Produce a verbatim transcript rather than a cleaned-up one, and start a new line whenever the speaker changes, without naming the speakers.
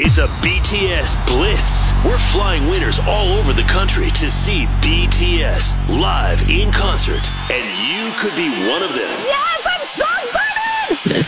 It's a B T S Blitz. We're flying winners all over the country to see B T S live in concert, and you could be one of them.
Yes, I'm so excited!
Let's